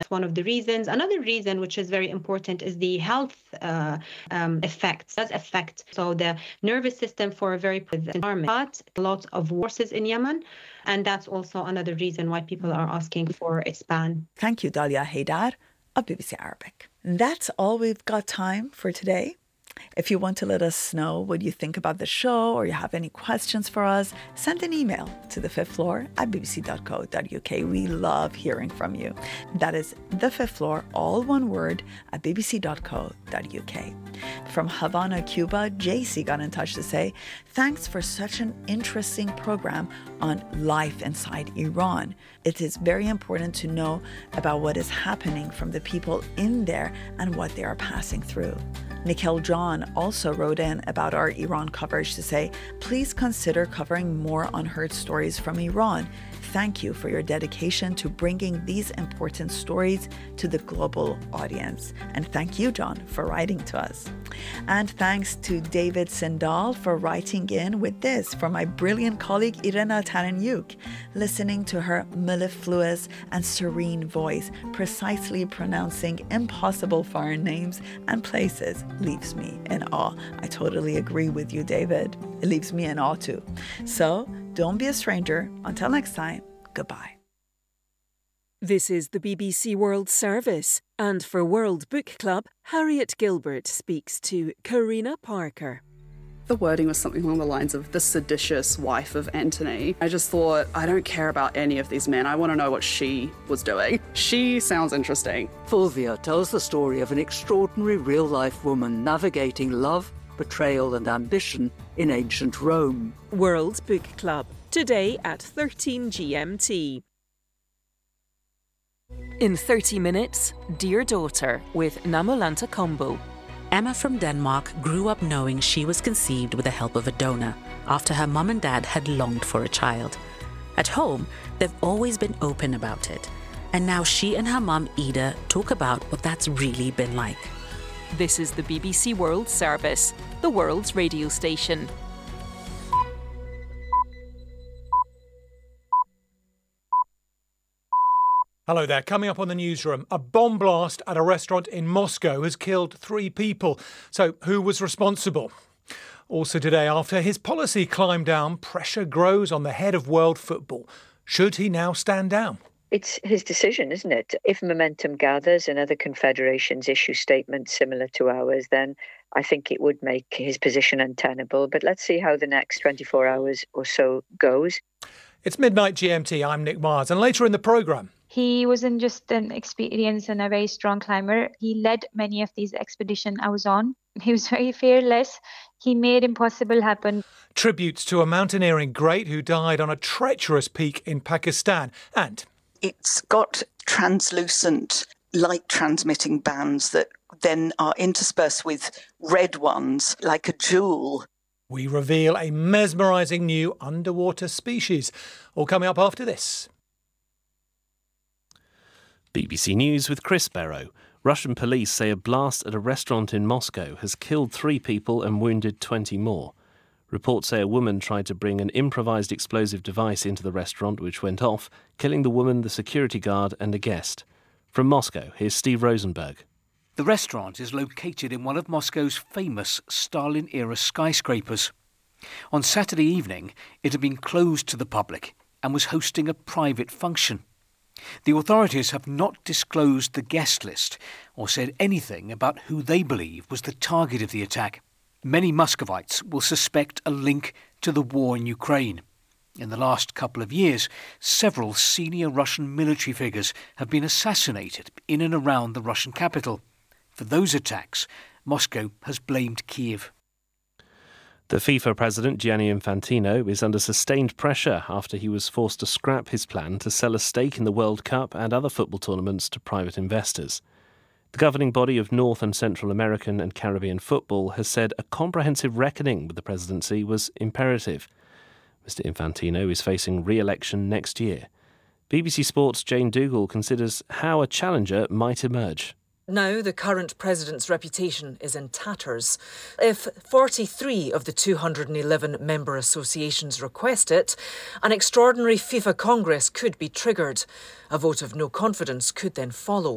That's one of the reasons. Another reason, which is very important, is the health effects. Does affect so the nervous system for a very environment. But a lot of forces in Yemen, and that's also another reason why people are asking for its ban. Thank you, Dalia Haidar of BBC Arabic. That's all we've got time for today. If you want to let us know what you think about the show or you have any questions for us, send an email to thefifthfloor@bbc.co.uk. We love hearing from you. That is The Fifth Floor, all one word, at bbc.co.uk. From Havana, Cuba, JC got in touch to say, thanks for such an interesting program on life inside Iran. It is very important to know about what is happening from the people in there and what they are passing through. Nikhil John also wrote in about our Iran coverage to say, please consider covering more unheard stories from Iran. Thank you for your dedication to bringing these important stories to the global audience. And thank you, John, for writing to us. And thanks to David Sindal for writing in with this from my brilliant colleague Irena Taranyuk, listening to her mellifluous and serene voice, precisely pronouncing impossible foreign names and places leaves me in awe. I totally agree with you, David. It leaves me in awe too. So don't be a stranger. Until next time, goodbye. This is the BBC World Service, and for World Book Club, Harriet Gilbert speaks to Karina Parker. The wording was something along the lines of the seditious wife of Antony. I just thought, I don't care about any of these men. I want to know what she was doing. She sounds interesting. Fulvia tells the story of an extraordinary real-life woman navigating love, betrayal and ambition in ancient Rome. World Book Club, today at 13 GMT. In 30 minutes, Dear Daughter with Namolanta Kombo. Emma from Denmark grew up knowing she was conceived with the help of a donor after her mum and dad had longed for a child. At home, they've always been open about it. And now she and her mum, Ida, talk about what that's really been like. This is the BBC World Service, the world's radio station. Hello there. Coming up on the newsroom, a bomb blast at a restaurant in Moscow has killed 3 people. So who was responsible? Also today, after his policy climbed down, pressure grows on the head of world football. Should he now stand down? It's his decision, isn't it? If momentum gathers and other confederations issue statements similar to ours, then I think it would make his position untenable. But let's see how the next 24 hours or so goes. It's midnight GMT. I'm Nick Myers. And later in the programme, he wasn't just an experienced and a very strong climber. He led many of these expeditions I was on. He was very fearless. He made impossible happen. Tributes to a mountaineering great who died on a treacherous peak in Pakistan. And it's got translucent light transmitting bands that then are interspersed with red ones like a jewel. We reveal a mesmerising new underwater species. All coming up after this. BBC News with Chris Barrow. Russian police say a blast at a restaurant in Moscow has killed 3 people and wounded 20 more. Reports say a woman tried to bring an improvised explosive device into the restaurant, which went off, killing the woman, the security guard and a guest. From Moscow, here's Steve Rosenberg. The restaurant is located in one of Moscow's famous Stalin-era skyscrapers. On Saturday evening, it had been closed to the public and was hosting a private function. The authorities have not disclosed the guest list or said anything about who they believe was the target of the attack. Many Muscovites will suspect a link to the war in Ukraine. In the last couple of years, several senior Russian military figures have been assassinated in and around the Russian capital. For those attacks, Moscow has blamed Kiev. The FIFA president, Gianni Infantino, is under sustained pressure after he was forced to scrap his plan to sell a stake in the World Cup and other football tournaments to private investors. The governing body of North and Central American and Caribbean football has said a comprehensive reckoning with the presidency was imperative. Mr. Infantino is facing re-election next year. BBC Sport's Jane Dougal considers how a challenger might emerge. Now the current president's reputation is in tatters. If 43 of the 211 member associations request it, an extraordinary FIFA Congress could be triggered. A vote of no confidence could then follow.